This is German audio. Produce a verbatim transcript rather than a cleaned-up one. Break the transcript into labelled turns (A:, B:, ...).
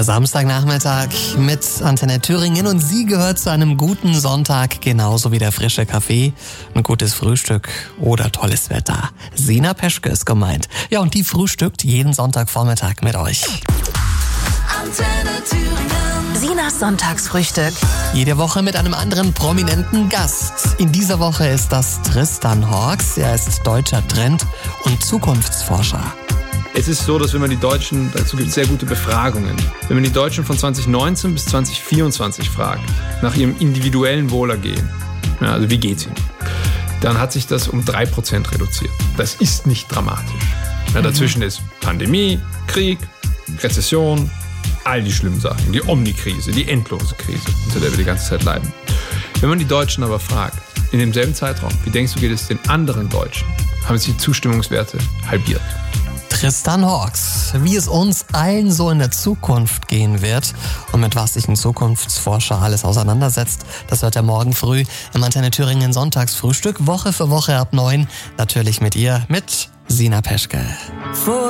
A: Samstagnachmittag mit Antenne Thüringen und sie gehört zu einem guten Sonntag, genauso wie der frische Kaffee, ein gutes Frühstück oder tolles Wetter. Sina Peschke ist gemeint. Ja, und die frühstückt jeden Sonntagvormittag mit euch.
B: Antenne Thüringen.
C: Sinas Sonntagsfrühstück.
A: Jede Woche mit einem anderen prominenten Gast. In dieser Woche ist das Tristan Hawks. Er ist deutscher Trend- und Zukunftsforscher.
D: Es ist so, dass wenn man die Deutschen, dazu gibt es sehr gute Befragungen, wenn man die Deutschen von zwanzig neunzehn bis zwanzig vierundzwanzig fragt, nach ihrem individuellen Wohlergehen, ja, also wie geht's ihnen, dann hat sich das um drei Prozent reduziert. Das ist nicht dramatisch. Ja, dazwischen ist Pandemie, Krieg, Rezession, all die schlimmen Sachen, die Omnikrise, die endlose Krise, unter der wir die ganze Zeit leiden. Wenn man die Deutschen aber fragt, in demselben Zeitraum, wie denkst du, geht es den anderen Deutschen, haben sich die Zustimmungswerte halbiert.
A: Tristan Hawks, wie es uns allen so in der Zukunft gehen wird und mit was sich ein Zukunftsforscher alles auseinandersetzt, das hört er morgen früh im Antenne Thüringen Sonntagsfrühstück, Woche für Woche ab neun, natürlich mit ihr, mit Sina Peschke.